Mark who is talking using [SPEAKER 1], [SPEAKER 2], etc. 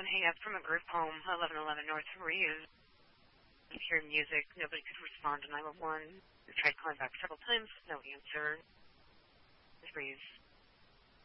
[SPEAKER 1] 911 hang up from a group home, 1111 North Reeves. Hear music. Nobody could respond to 911. We tried calling back several times. No answer. Reeves.